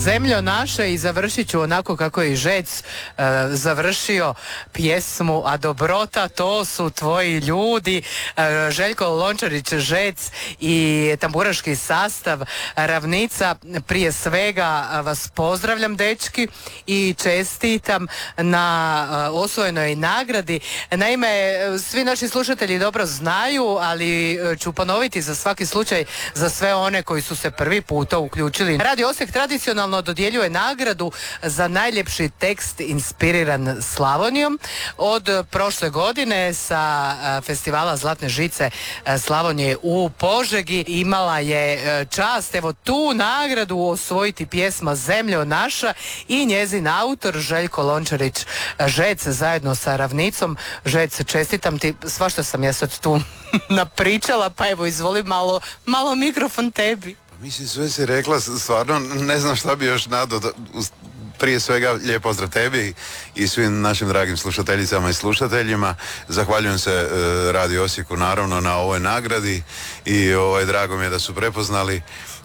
Zemljo naše, i završit ću onako kako je i Žec završio pjesmu, a dobrota to su tvoji ljudi. Željko Lončarić, Žec i tamburaški sastav Ravnica, prije svega vas pozdravljam, dečki, i čestitam na osvojenoj nagradi. Naime, svi naši slušatelji dobro znaju, ali ću ponoviti za svaki slučaj za sve one koji su se prvi puta uključili. Radio Osijek tradicionalno dodjeljuje nagradu za najljepši tekst inspiriran Slavonijom. Od prošle godine sa festivala Zlatne žice Slavonije u Požegi imala je čast evo tu nagradu osvojiti pjesma Zemljo naša i njezin autor Željko Lončarić, Žec, zajedno sa Ravnicom. Žec, čestitam ti, svašta sam ja sad tu napričala, pa evo izvoli malo mikrofon tebi. Mislim, sve si rekla, stvarno ne znam šta bi još nadao. Prije svega lijep pozdrav tebi i svim našim dragim slušateljicama i slušateljima. Zahvaljujem se Radio Osijeku naravno na ovoj nagradi i drago mi je da su prepoznali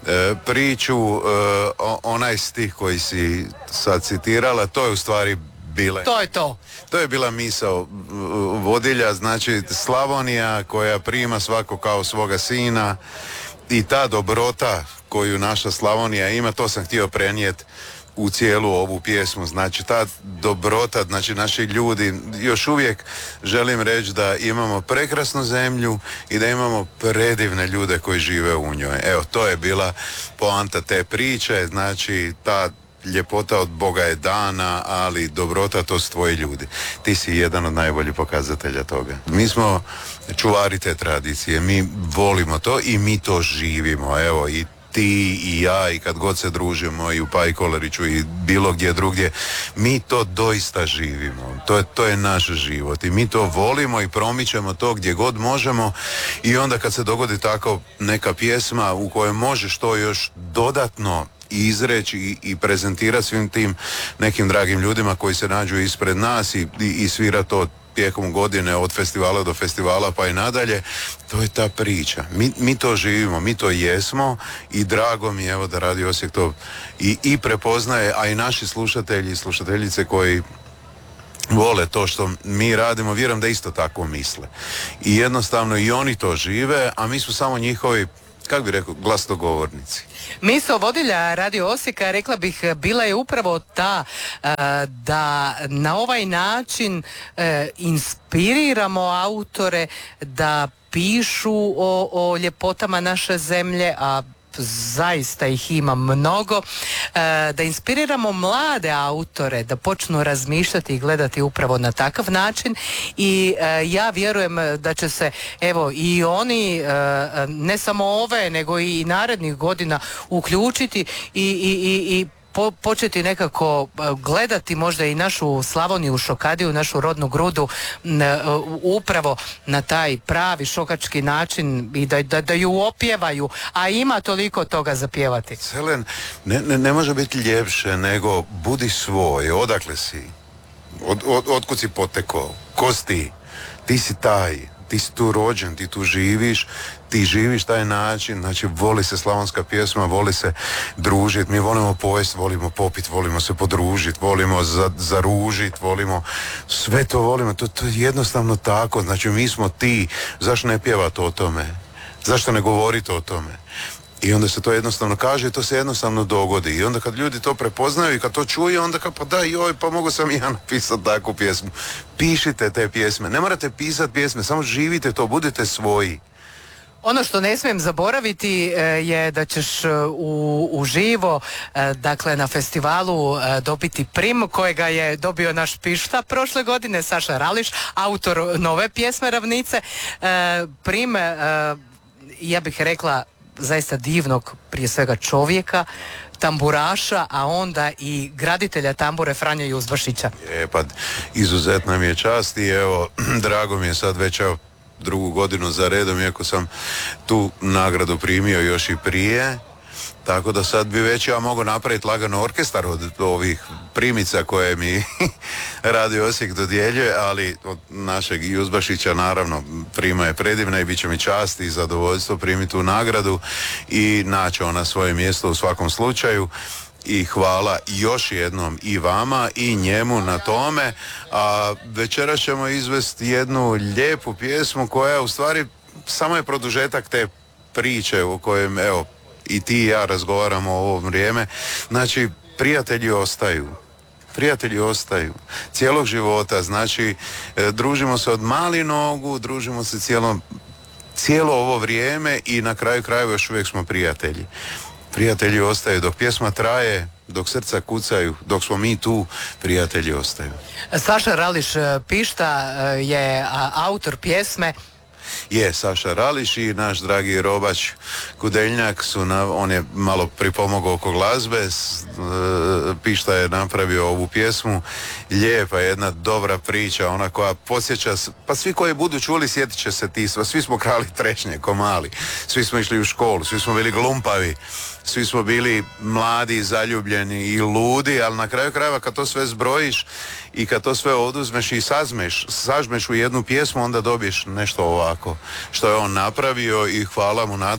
priču. Onaj stih koji si sad citirala, to je u stvari bila. To je to. To je bila misao vodilja, znači Slavonija koja prima svako kao svoga sina i ta dobrota koju naša Slavonija ima, to sam htio prenijeti u cijelu ovu pjesmu. Znači ta dobrota, znači naši ljudi, još uvijek želim reći da imamo prekrasnu zemlju i da imamo predivne ljude koji žive u njoj. Evo, to je bila poanta te priče, znači ta ljepota od Boga je dana, ali dobrota to su tvoji ljudi. Ti si jedan od najboljih pokazatelja toga. Mi smo čuvari te tradicije, mi volimo to i mi to živimo. Evo, i ti i ja, i kad god se družimo i u Pajkolariću i bilo gdje drugdje, mi to doista živimo. To je naš život i mi to volimo i promičemo to gdje god možemo i onda kad se dogodi tako neka pjesma u kojoj možeš to još dodatno izreći i prezentirati svim tim nekim dragim ljudima koji se nađu ispred nas i svira to tijekom godine od festivala do festivala pa i nadalje, to je ta priča. Mi to živimo, mi to jesmo i drago mi je evo da Radio Osijek to i prepoznaje, a i naši slušatelji i slušateljice koji vole to što mi radimo, vjerujem da isto tako misle. I jednostavno i oni to žive, a mi smo samo njihovi, kako bi rekao, glasnogovornici. Misao vodilja Radio Osijeka, rekla bih, bila je upravo ta da na ovaj način inspiriramo autore da pišu o ljepotama naše zemlje, a zaista ih ima mnogo, da inspiriramo mlade autore da počnu razmišljati i gledati upravo na takav način i ja vjerujem da će se evo i oni ne samo ove nego i narednih godina uključiti i početi nekako gledati možda i našu Slavoniju, Šokadiju, našu rodnu grudu upravo na taj pravi šokački način i da ju opjevaju, a ima toliko toga za pjevati. Selen, ne može biti ljepše nego budi svoj, odakle si, otkud si potekao, ko si ti, ti si taj, ti si tu rođen, ti tu živiš, ti živiš taj način, znači voli se slavonska pjesma, voli se družiti, mi volimo povest, volimo popit, volimo se podružiti, volimo zaružiti, volimo, sve to volimo, to je jednostavno tako, znači mi smo ti, zašto ne pjevati o tome, zašto ne govoriti o tome? I onda se to jednostavno kaže i to se jednostavno dogodi. I onda kad ljudi to prepoznaju i kad to čuju, onda kao pa da joj, pa mogu sam i ja napisati takvu pjesmu. Pišite te pjesme, ne morate pisati pjesme, samo živite to, budite svoji. Ono što ne smijem zaboraviti je da ćeš uživo, dakle na festivalu dobiti prim kojega je dobio naš pišta prošle godine, Saša Rališ, autor nove pjesme Ravnice. Prim, ja bih rekla, zaista divnog, prije svega čovjeka, tamburaša, a onda i graditelja tambure Franje Juzbašića. Pa izuzetna mi je čast i evo, drago mi je sad već drugu godinu za redom, iako sam tu nagradu primio još i prije, tako da sad bi već ja mogao napraviti lagano orkestar od ovih primica koje mi Radio Osijek dodjeljuje, ali od našeg Juzbašića naravno prima je predivna i bit će mi čast i zadovoljstvo primiti tu nagradu i naći ona svoje mjesto u svakom slučaju. i hvala još jednom i vama i njemu na tome, a večeras ćemo izvesti jednu lijepu pjesmu koja u stvari samo je produžetak te priče u kojem evo i ti i ja razgovaramo o ovo vrijeme. Znači, prijatelji ostaju cijelog života, znači družimo se od malih nogu, družimo se cijelo ovo vrijeme i na kraju krajeva još uvijek smo prijatelji. Prijatelji ostaju dok pjesma traje, dok srca kucaju, dok smo mi tu, prijatelji ostaju. Saša Rališ Pišta je autor pjesme. Je, Saša Rališ i naš dragi Robač Kudeljnjak on je malo pripomogao oko glazbe, Pišta je napravio ovu pjesmu, lijepa jedna dobra priča, ona koja podsjeća, pa svi koji budu čuli sjetit će se ti, svi smo krali trešnje ko mali, svi smo išli u školu, svi smo bili glumpavi, svi smo bili mladi, zaljubljeni i ludi, ali na kraju krajeva kad to sve zbrojiš i kad to sve oduzmeš i sažmeš u jednu pjesmu, onda dobiješ nešto ovako što je on napravio i hvala mu na